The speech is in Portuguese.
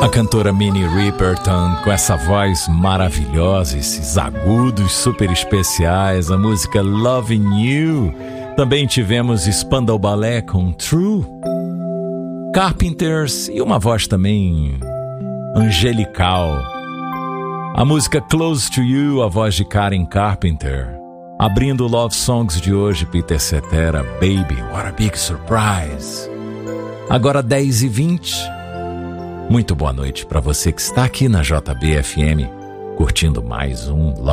A cantora Minnie Riperton, com essa voz maravilhosa, esses agudos super especiais, a música Loving You. Também tivemos Spandau Ballet com True, Carpenters e uma voz também angelical. A música Close to You, a voz de Karen Carpenter. Abrindo o Love Songs de hoje, Peter Cetera, Baby, What a Big Surprise. Agora 10h20. Muito boa noite para você que está aqui na JB FM, curtindo mais um Love